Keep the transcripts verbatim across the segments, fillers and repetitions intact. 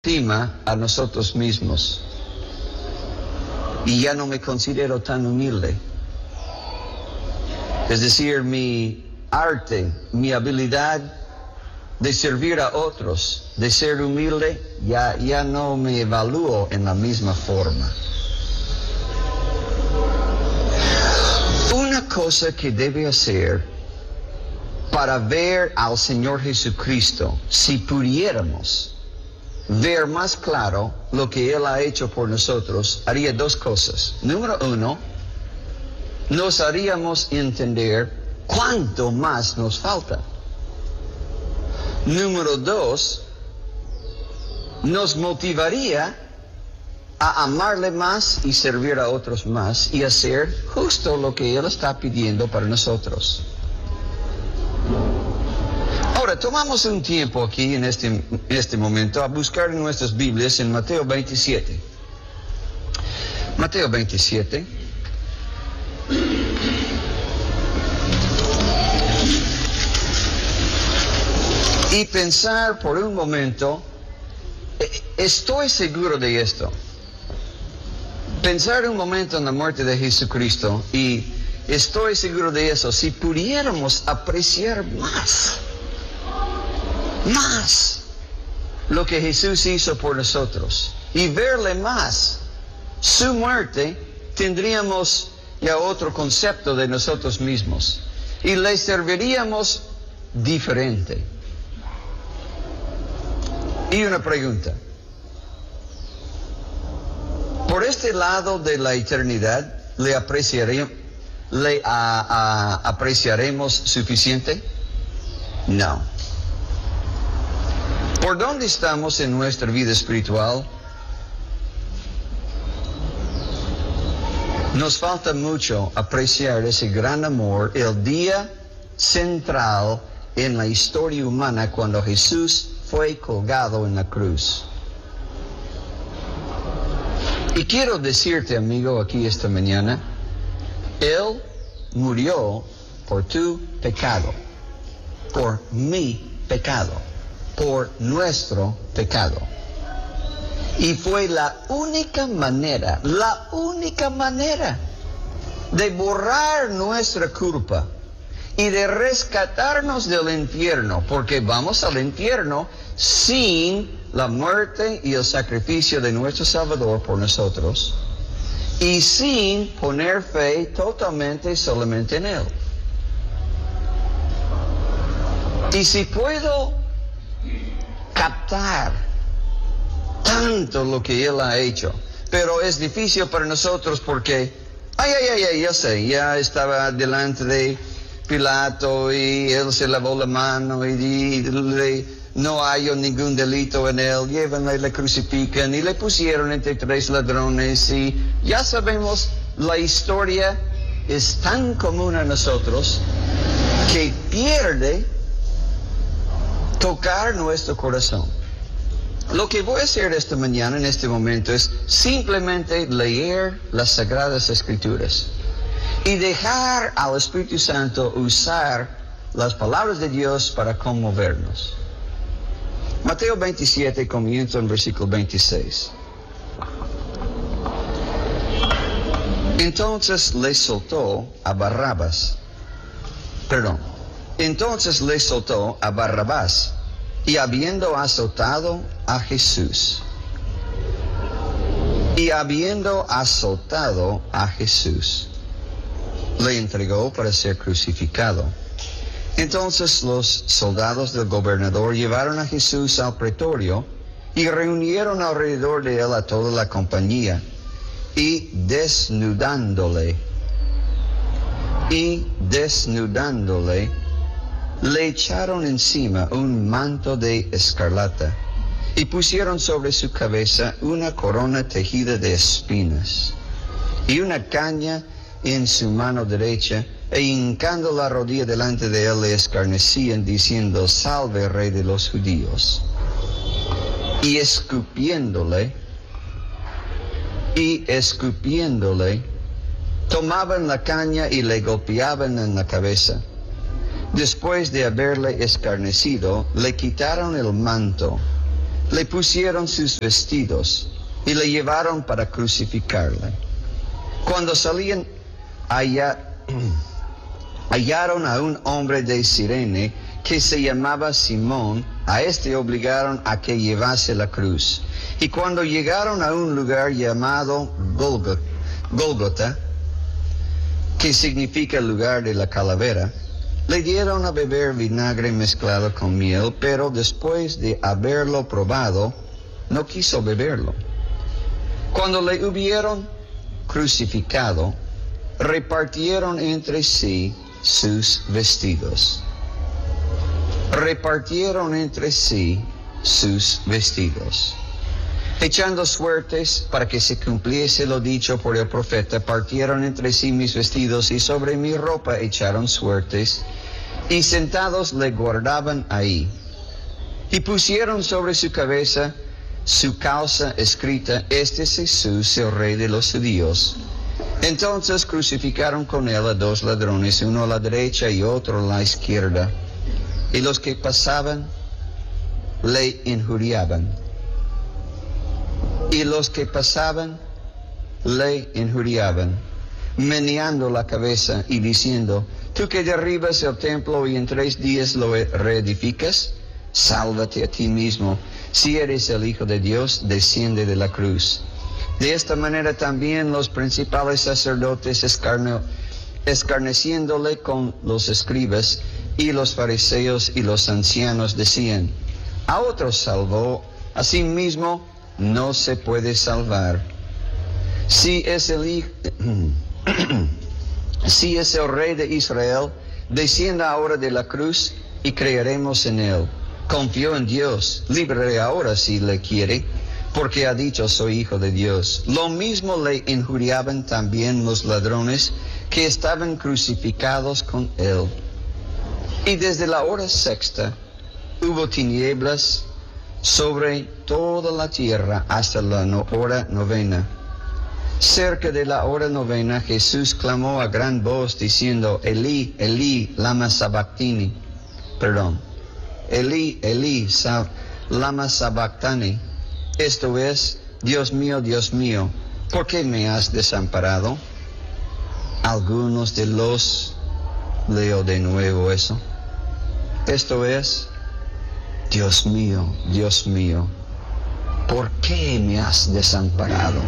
estima a nosotros mismos y ya no me considero tan humilde. Es decir, mi arte, mi habilidad de servir a otros, de ser humilde, ya, ya no me evalúo en la misma forma. Una cosa que debe hacer para ver al Señor Jesucristo, si pudiéramos ver más claro lo que Él ha hecho por nosotros, haría dos cosas. Número uno, nos haríamos entender cuánto más nos falta. Número dos, nos motivaría a amarle más y servir a otros más y hacer justo lo que Él está pidiendo para nosotros. Ahora, tomamos un tiempo aquí en este, en este momento a buscar en nuestras Biblias en Mateo veintisiete. Mateo veintisiete. Y pensar por un momento, estoy seguro de esto. Pensar un momento en la muerte de Jesucristo y estoy seguro de eso, si pudiéramos apreciar más, más lo que Jesús hizo por nosotros y verle más su muerte, tendríamos ya otro concepto de nosotros mismos y le serviríamos diferente. Y una pregunta: por este lado de la eternidad, ¿le apreciaremos, le a, a, apreciaremos suficiente? No. ¿Por dónde estamos en nuestra vida espiritual? Nos falta mucho apreciar ese gran amor, el día central en la historia humana cuando Jesús fue colgado en la cruz. Y quiero decirte, amigo, aquí esta mañana, Él murió por tu pecado, por mi pecado, por nuestro pecado. Y fue la única manera, la única manera de borrar nuestra culpa y de rescatarnos del infierno, porque vamos al infierno sin la muerte y el sacrificio de nuestro Salvador por nosotros, y sin poner fe totalmente y solamente en Él. Y si puedo captar tanto lo que Él ha hecho, pero es difícil para nosotros porque, ay, ay, ay, ay, ya sé, ya estaba delante de Pilato y Él se lavó la mano y, y le, no hay ningún delito en Él, llévenle, le crucifican y le pusieron entre tres ladrones y ya sabemos, la historia es tan común a nosotros que pierde tocar nuestro corazón. Lo que voy a hacer esta mañana, en este momento, es simplemente leer las Sagradas Escrituras y dejar al Espíritu Santo usar las palabras de Dios para conmovernos. Mateo veintisiete, comienzo en versículo veintiséis. Entonces le soltó a Barrabás, perdón, entonces le soltó a Barrabás, y habiendo azotado a Jesús, y habiendo azotado a Jesús, le entregó para ser crucificado. Entonces los soldados del gobernador llevaron a Jesús al pretorio y reunieron alrededor de él a toda la compañía, y desnudándole, y desnudándole, le echaron encima un manto de escarlata y pusieron sobre su cabeza una corona tejida de espinas y una caña en su mano derecha, e hincando la rodilla delante de él le escarnecían diciendo: Salve, Rey de los judíos. Y escupiéndole, y escupiéndole, tomaban la caña y le golpeaban en la cabeza. Después de haberle escarnecido, le quitaron el manto le pusieron sus vestidos y le llevaron para crucificarle. Cuando salían, halla, hallaron a un hombre de Cirene que se llamaba Simón. A este obligaron a que llevase la cruz. Y cuando llegaron a un lugar llamado Gólgota, que significa el lugar de la calavera, le dieron a beber vinagre mezclado con miel, pero después de haberlo probado, no quiso beberlo. Cuando le hubieron crucificado, repartieron entre sí sus vestidos. Repartieron entre sí sus vestidos. Echando suertes para que se cumpliese lo dicho por el profeta, partieron entre sí mis vestidos y sobre mi ropa echaron suertes, y sentados le guardaban ahí. Y pusieron sobre su cabeza su causa escrita: Este es Jesús, el Rey de los Judíos. Entonces crucificaron con él a dos ladrones, uno a la derecha y otro a la izquierda. Y los que pasaban le injuriaban. Y los que pasaban le injuriaban, meneando la cabeza y diciendo: Tú que derribas el templo y en tres días lo reedificas, sálvate a ti mismo. Si eres el Hijo de Dios, desciende de la cruz. De esta manera también los principales sacerdotes, escarne, escarneciéndole con los escribas y los fariseos y los ancianos, decían: A otros salvó, a sí mismo no se puede salvar. Si es el hijo, si es el Rey de Israel, descienda ahora de la cruz y creeremos en él. Confió en Dios, líbrele ahora si le quiere, porque ha dicho: soy hijo de Dios. Lo mismo le injuriaban también los ladrones que estaban crucificados con él. Y desde la hora sexta hubo tinieblas sobre toda la tierra hasta la no- hora novena. Cerca de la hora novena, Jesús clamó a gran voz diciendo: Elí, Elí, lama sabactani. Perdón. Elí, Elí, sab, lama sabactani. Esto es: Dios mío, Dios mío, ¿por qué me has desamparado? Algunos de los, leo de nuevo eso. Esto es: Dios mío, Dios mío, ¿por qué me has desamparado?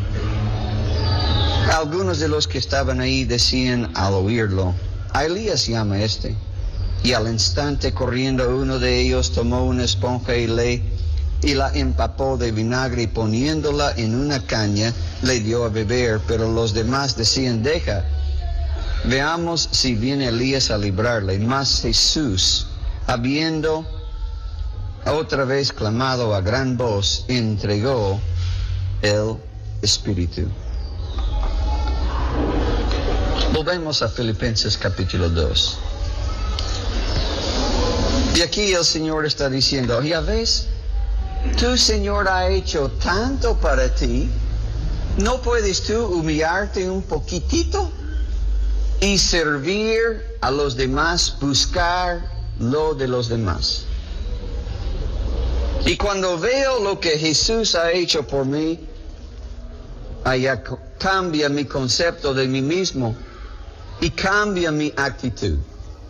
Algunos de los que estaban ahí decían al oírlo: a Elías llama este. Y al instante, corriendo uno de ellos, tomó una esponja y, le, y la empapó de vinagre, y poniéndola en una caña, le dio a beber. Pero los demás decían: deja, veamos si viene Elías a librarle. Mas Jesús, habiendo otra vez clamado a gran voz, entregó el Espíritu. Volvemos a Filipenses capítulo dos. Y aquí el Señor está diciendo: ya ves, tu Señor ha hecho tanto para ti, ¿no puedes tú humillarte un poquitito y servir a los demás, buscar lo de los demás? Y cuando veo lo que Jesús ha hecho por mí, allá cambia mi concepto de mí mismo y cambia mi actitud.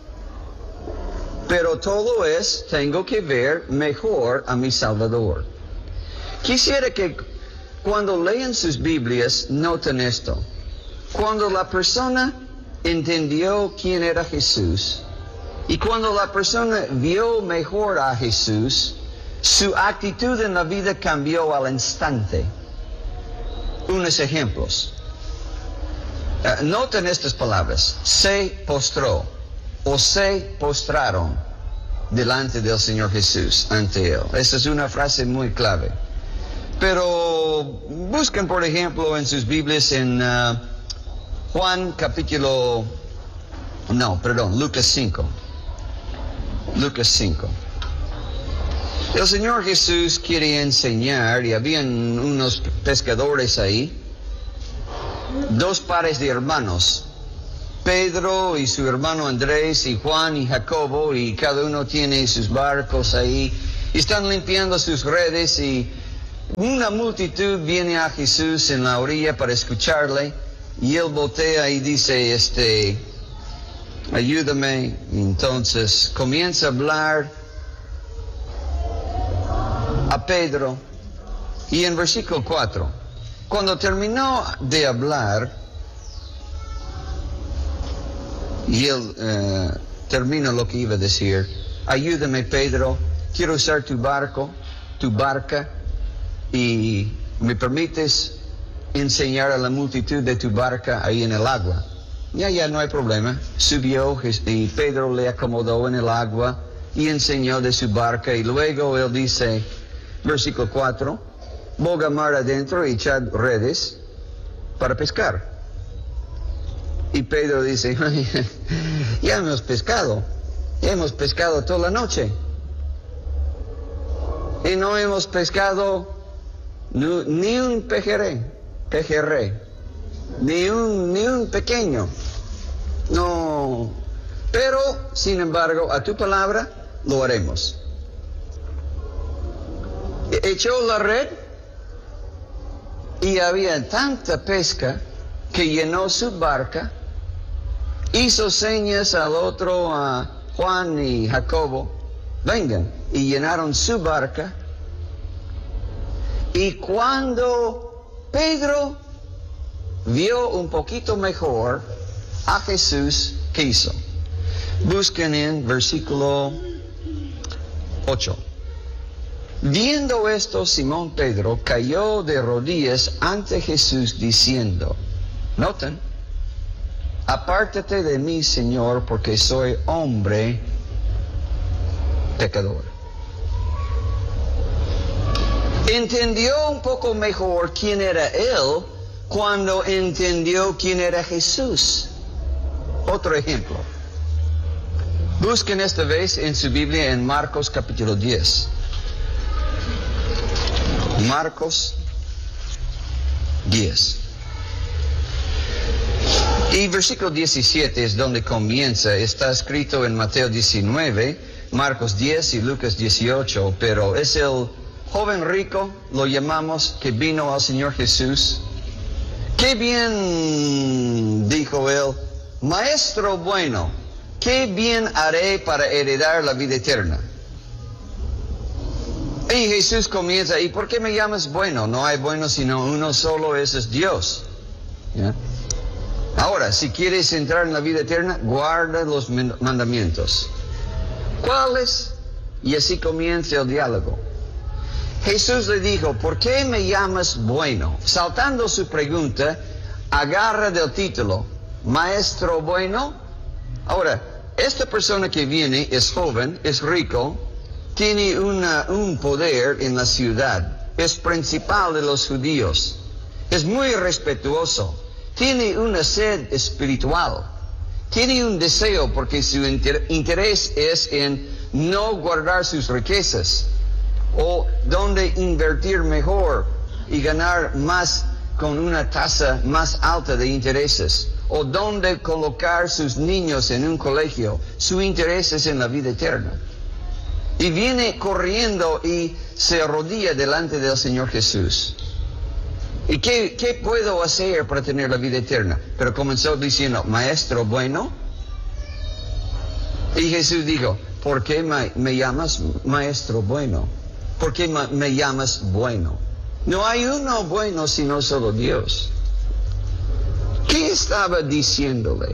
Pero todo es, tengo que ver mejor a mi Salvador. Quisiera que cuando lean sus Biblias noten esto. Cuando la persona entendió quién era Jesús y cuando la persona vio mejor a Jesús, su actitud en la vida cambió al instante. Unos ejemplos. Uh, noten estas palabras: se postró o se postraron delante del Señor Jesús, ante Él. Esa es una frase muy clave. Pero busquen, por ejemplo, en sus Biblias en uh, Juan capítulo, no, perdón, Lucas cinco. Lucas cinco. El Señor Jesús quiere enseñar, y habían unos pescadores ahí, dos pares de hermanos, Pedro y su hermano Andrés, y Juan y Jacobo, y cada uno tiene sus barcos ahí, Están limpiando sus redes y una multitud viene a Jesús en la orilla para escucharle. Y él voltea y dice, este, ayúdame. Entonces comienza a hablar a Pedro. Y en versículo cuatro, cuando terminó de hablar, y él eh, termina lo que iba a decir, ayúdame Pedro, quiero usar tu barco, tu barca, y me permites enseñar a la multitud de tu barca ahí en el agua. Ya, ya, no hay problema. Subió y Pedro le acomodó en el agua y enseñó de su barca. Y luego él dice, versículo cuatro, boga mar adentro y echad redes para pescar. Y Pedro dice, ya hemos pescado, ya hemos pescado toda la noche. Y no hemos pescado ni, ni un pejerrey. Pejerrey, ni un, ni un pequeño, no, pero sin embargo a tu palabra lo haremos. Echó la red y había tanta pesca que llenó su barca, hizo señas al otro, a Juan y Jacobo, vengan, y llenaron su barca. Y cuando Pedro vio un poquito mejor a Jesús, ¿qué hizo? Busquen en versículo ocho. Viendo esto, Simón Pedro cayó de rodillas ante Jesús diciendo, noten, apártate de mí, Señor, porque soy hombre pecador. Entendió un poco mejor quién era él cuando entendió quién era Jesús. Otro ejemplo. Busquen esta vez en su Biblia en Marcos capítulo diez. Marcos diez. Y versículo diecisiete es donde comienza. Está escrito en Mateo diecinueve, Marcos diez y Lucas dieciocho, pero es el joven rico, lo llamamos, que vino al Señor Jesús. Qué bien, dijo él, maestro bueno, qué bien haré para heredar la vida eterna. Y Jesús comienza, ¿y por qué me llamas bueno? No hay bueno sino uno solo, ese es Dios. ¿Ya? Ahora, si quieres entrar en la vida eterna, guarda los mandamientos. ¿Cuáles? Y así comienza el diálogo. Jesús le dijo, ¿por qué me llamas bueno? Saltando su pregunta, agarra del título, maestro bueno. Ahora, esta persona que viene es joven, es rico, tiene una, un poder en la ciudad, es principal de los judíos, es muy respetuoso, tiene una sed espiritual, tiene un deseo porque su inter- interés es en no guardar sus riquezas, o dónde invertir mejor y ganar más con una tasa más alta de intereses, o dónde colocar sus niños en un colegio. Su interés es en la vida eterna. Y viene corriendo y se arrodilla delante del Señor Jesús. ¿Y qué, qué puedo hacer para tener la vida eterna? Pero comenzó diciendo, maestro bueno. Y Jesús dijo, ¿por qué me, me llamas maestro bueno? ¿Por qué me llamas bueno? No hay uno bueno sino solo Dios. ¿Qué estaba diciéndole?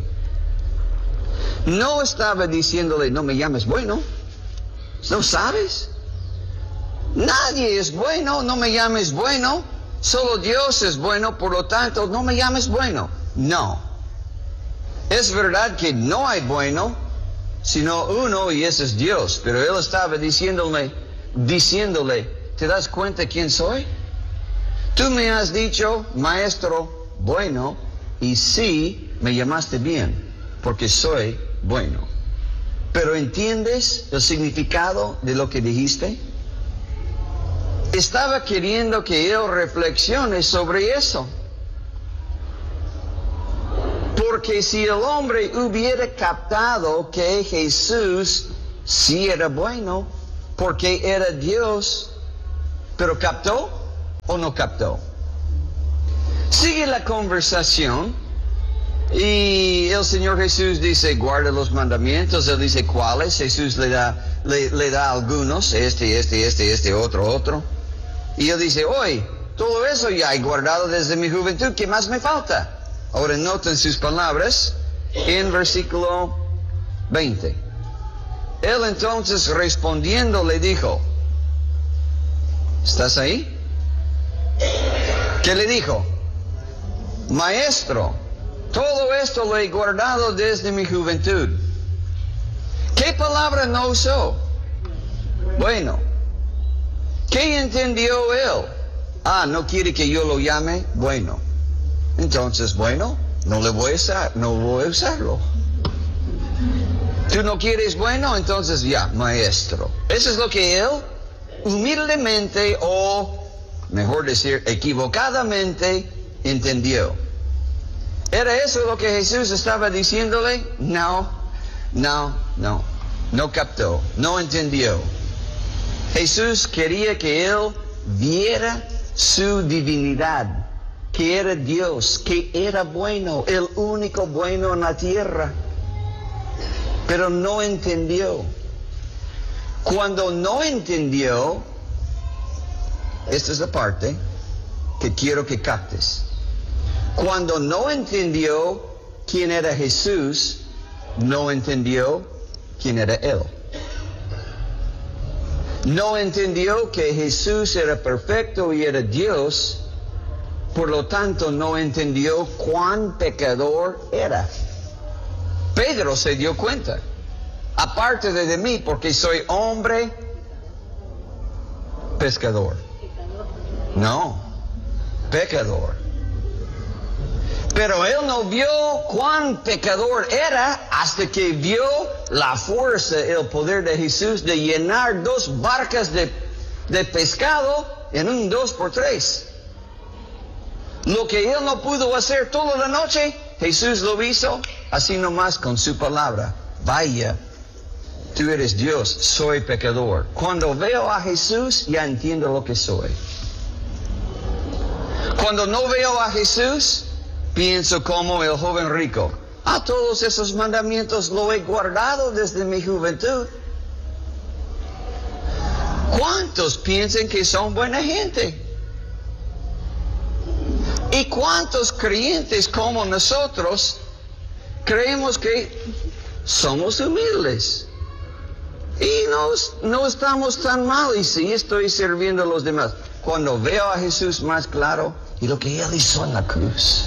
No estaba diciéndole, no me llames bueno. ¿No sabes? Nadie es bueno, no me llames bueno. Solo Dios es bueno, por lo tanto, no me llames bueno. No. Es verdad que no hay bueno, sino uno, y ese es Dios. Pero él estaba diciéndole, diciéndole, ¿te das cuenta quién soy? Tú me has dicho, maestro bueno, y sí, me llamaste bien, porque soy bueno. Pero ¿entiendes el significado de lo que dijiste? Estaba queriendo que él reflexione sobre eso. Porque si el hombre hubiera captado que Jesús sí era bueno, porque era Dios, pero ¿captó o no captó? Sigue la conversación y el Señor Jesús dice, guarda los mandamientos. Él dice, ¿cuáles? Jesús le da, le, le da algunos, este, este, este, este, otro, otro. Y él dice, hoy, todo eso ya he guardado desde mi juventud, ¿qué más me falta? Ahora noten sus palabras en versículo veinte. Él entonces respondiendo le dijo, ¿estás ahí? ¿Qué le dijo? Maestro, todo esto lo he guardado desde mi juventud. ¿Qué palabra no usó? Bueno, ¿qué entendió él? Ah, ¿no quiere que yo lo llame? Bueno, entonces, bueno, no le voy a usar, no voy a usarlo. ¿Tú no quieres bueno? Entonces ya, maestro. Eso es lo que él humildemente, o mejor decir, equivocadamente entendió. ¿Era eso lo que Jesús estaba diciéndole? No, no, no. No captó, no entendió. Jesús quería que él viera su divinidad, que era Dios, que era bueno, el único bueno en la tierra. Pero no entendió. Cuando no entendió, esta es la parte que quiero que captes. Cuando no entendió quién era Jesús, no entendió quién era Él. No entendió que Jesús era perfecto y era Dios, por lo tanto no entendió cuán pecador era. Pedro se dio cuenta. Aparte de mí, porque soy hombre pescador. No, pecador. Pero él no vio cuán pecador era hasta que vio la fuerza, el poder de Jesús de llenar dos barcas de, de pescado en un dos por tres. Lo que él no pudo hacer toda la noche, Jesús lo hizo así nomás con su palabra. Vaya, tú eres Dios, soy pecador. Cuando veo a Jesús, ya entiendo lo que soy. Cuando no veo a Jesús, pienso como el joven rico. Ah, todos esos mandamientos lo he guardado desde mi juventud. ¿Cuántos piensan que son buena gente? ¿Y cuántos creyentes como nosotros creemos que somos humildes? Y no, no estamos tan mal, y sí estoy sirviendo a los demás. Cuando veo a Jesús más claro, y lo que Él hizo en la cruz.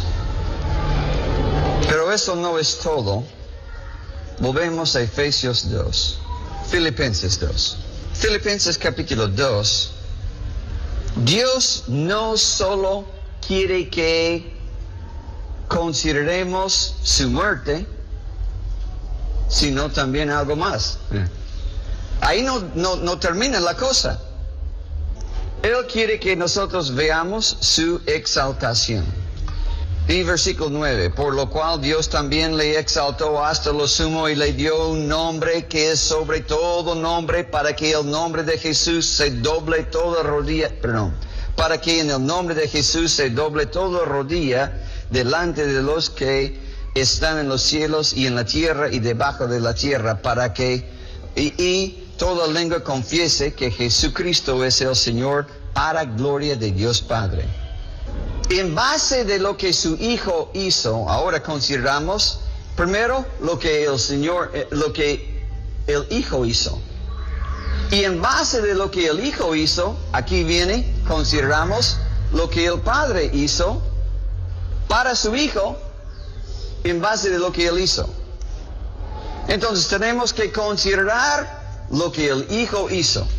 Pero eso no es todo. Volvemos a Efesios dos. Filipenses dos. Filipenses capítulo dos. Dios no solo quiere que consideremos su muerte, sino también algo más. Ahí no, no, no termina la cosa. Él quiere que nosotros veamos su exaltación. Y versículo nueve, por lo cual Dios también le exaltó hasta lo sumo y le dio un nombre que es sobre todo nombre, para que el nombre de Jesús se doble toda rodilla, perdón, para que en el nombre de Jesús se doble toda rodilla delante de los que están en los cielos y en la tierra y debajo de la tierra, para que y, y toda lengua confiese que Jesucristo es el Señor, para gloria de Dios Padre. En base de lo que su Hijo hizo, ahora consideramos primero lo que el Señor, eh, lo que el Hijo hizo. Y en base de lo que el Hijo hizo, aquí viene, consideramos lo que el Padre hizo para su Hijo, en base de lo que Él hizo. Entonces tenemos que considerar lo que el Hijo hizo.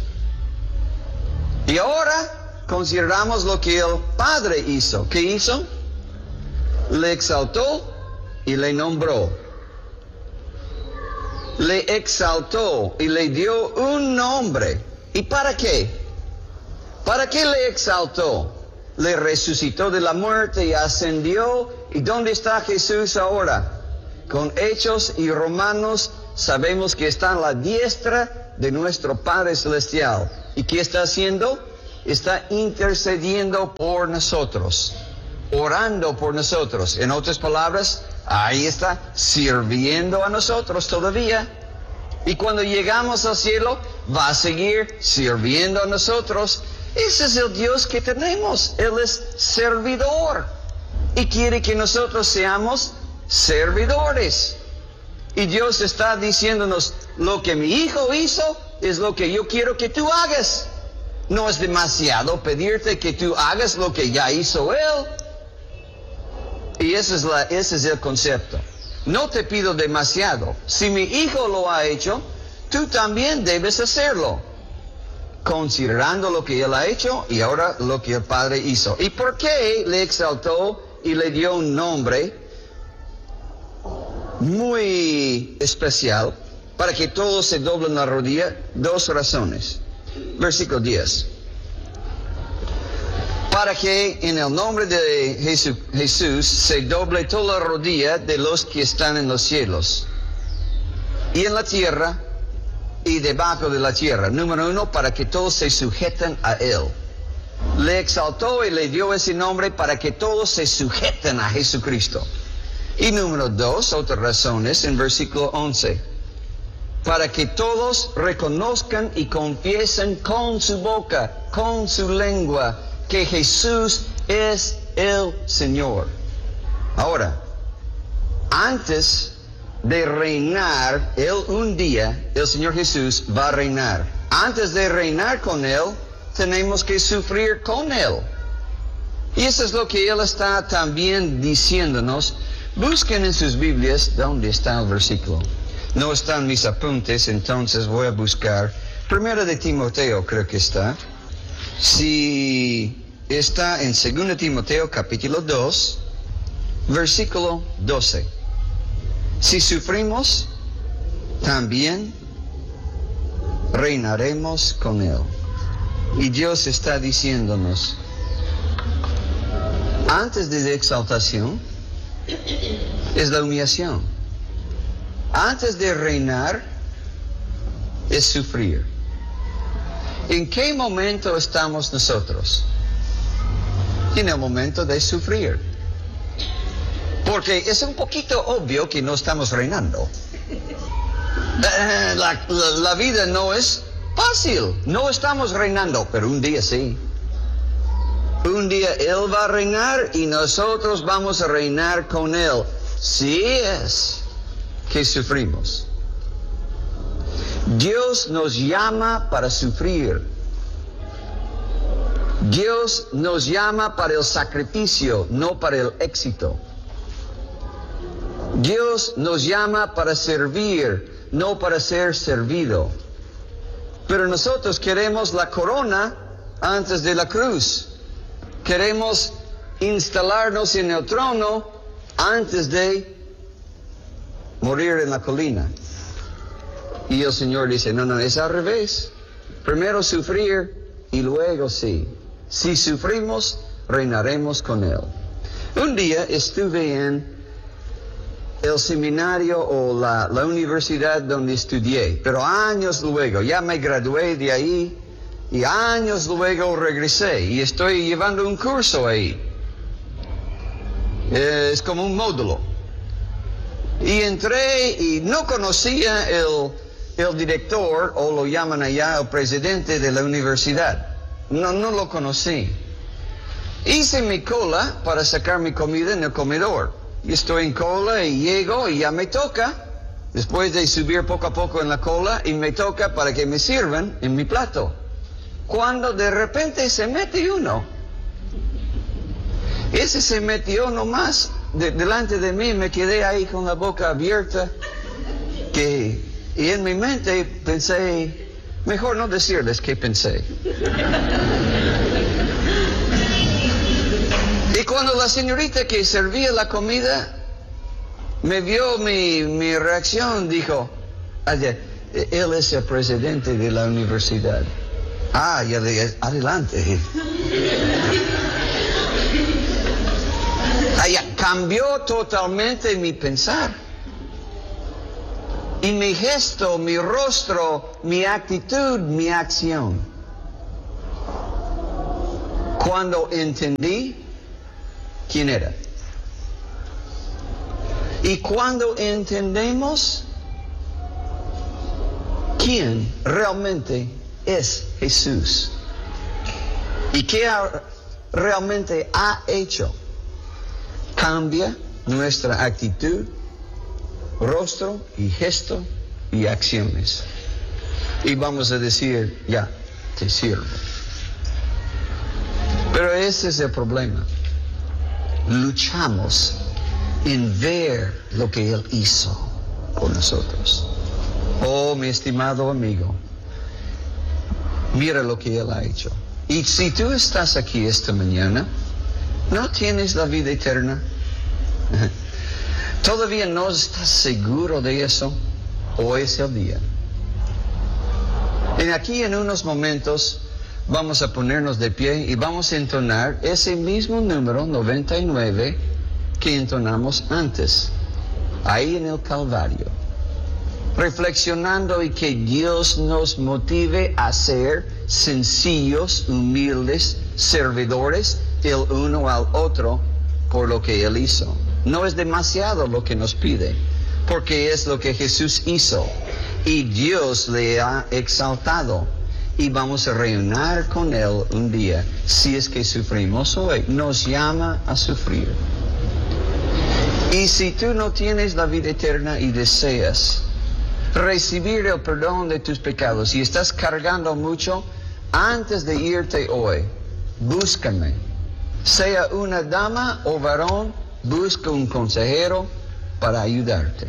Y ahora consideramos lo que el Padre hizo. ¿Qué hizo? Le exaltó y le nombró. Le exaltó y le dio un nombre. ¿Y para qué? ¿Para qué le exaltó? Le resucitó de la muerte y ascendió. ¿Y dónde está Jesús ahora? Con Hechos y Romanos sabemos que está a la diestra de nuestro Padre Celestial. ¿Y qué está haciendo? Está intercediendo por nosotros, orando por nosotros. En otras palabras, ahí está sirviendo a nosotros todavía. Y cuando llegamos al cielo, va a seguir sirviendo a nosotros. Ese es el Dios que tenemos. Él es servidor. Y quiere que nosotros seamos servidores. Y Dios está diciéndonos, lo que mi hijo hizo es lo que yo quiero que tú hagas. No es demasiado pedirte que tú hagas lo que ya hizo Él. Y ese es, la, ese es el concepto. No te pido demasiado. Si mi hijo lo ha hecho, tú también debes hacerlo, considerando lo que Él ha hecho y ahora lo que el Padre hizo. ¿Y por qué le exaltó y le dio un nombre muy especial? Para que todos se doblen la rodilla. Dos razones. Versículo diez. Para que en el nombre de Jesús, Jesús se doble toda la rodilla de los que están en los cielos y en la tierra y debajo de la tierra. Número uno, para que todos se sujeten a Él. Le exaltó y le dio ese nombre para que todos se sujeten a Jesucristo. Y número dos, otras razones, en versículo once. Para que todos reconozcan y confiesen con su boca, con su lengua, que Jesús es el Señor. Ahora, antes de reinar, Él un día, el Señor Jesús va a reinar. Antes de reinar con Él, tenemos que sufrir con Él. Y eso es lo que Él está también diciéndonos. Busquen en sus Biblias dónde está el versículo. No están mis apuntes, entonces voy a buscar. Primera de Timoteo creo que está. Si está en Segunda Timoteo capítulo dos, versículo doce. Si sufrimos, también reinaremos con Él. Y Dios está diciéndonos, antes de la exaltación, es la humillación. Antes de reinar, es sufrir. ¿En qué momento estamos nosotros? En el momento de sufrir. Porque es un poquito obvio que no estamos reinando. La, la, la vida no es fácil. No estamos reinando, pero un día sí. Un día Él va a reinar y nosotros vamos a reinar con Él. Sí es que sufrimos. Dios nos llama para sufrir. Dios nos llama para el sacrificio, no para el éxito. Dios nos llama para servir, no para ser servido. Pero nosotros queremos la corona antes de la cruz. Queremos instalarnos en el trono antes de morir en la colina. Y el Señor dice, no, no, es al revés. Primero sufrir y luego sí. Si sufrimos, reinaremos con Él. Un día estuve en el seminario o la, la universidad donde estudié, pero años luego, ya me gradué de ahí y años luego regresé y estoy llevando un curso ahí. Es como un módulo. Y entré y no conocía el, el director, o lo llaman allá, el presidente de la universidad. No, no lo conocí. Hice mi cola para sacar mi comida en el comedor. Y estoy en cola y llego y ya me toca, después de subir poco a poco en la cola, y me toca para que me sirvan en mi plato. Cuando de repente se mete uno. Ese se metió nomás de, delante de mí, me quedé ahí con la boca abierta. Que, y en mi mente pensé, mejor no decirles qué pensé. Y cuando la señorita que servía la comida me vio mi, mi reacción, dijo, él es el presidente de la universidad. Ah, ya le adelante. Cambió totalmente mi pensar. Y mi gesto, mi rostro, mi actitud, mi acción. Cuando entendí quién era. Y cuando entendemos quién realmente es Jesús y qué ha, realmente ha hecho, cambia nuestra actitud, rostro y gesto y acciones. Y vamos a decir, ya, te sirvo. Pero ese es el problema. Luchamos en ver lo que Él hizo por nosotros. Oh, mi estimado amigo, mira lo que Él ha hecho. Y si tú estás aquí esta mañana, ¿no tienes la vida eterna? ¿Todavía no estás seguro de eso? ¿O es el día? Y aquí en unos momentos vamos a ponernos de pie y vamos a entonar ese mismo número noventa y nueve que entonamos antes, ahí en el Calvario, reflexionando y que Dios nos motive a ser sencillos, humildes, servidores el uno al otro por lo que Él hizo. No es demasiado lo que nos pide, porque es lo que Jesús hizo y Dios le ha exaltado. Y vamos a reinar con Él un día, si es que sufrimos hoy. Nos llama a sufrir. Y si tú no tienes la vida eterna y deseas recibir el perdón de tus pecados y estás cargando mucho, antes de irte hoy, búscame. Sea una dama o varón, busca un consejero para ayudarte.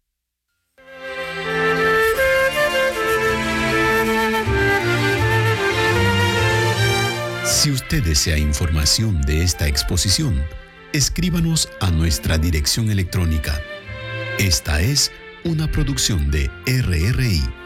Si usted desea información de esta exposición, escríbanos a nuestra dirección electrónica. Esta es una producción de R R I.